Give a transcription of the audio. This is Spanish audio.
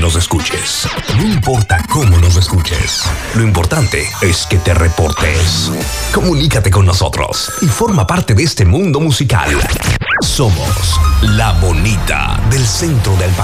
nos escuches. No importa cómo nos escuches. Lo importante es que te reportes. Comunícate con nosotros y forma parte de este mundo musical. Somos La Bonita del centro del país.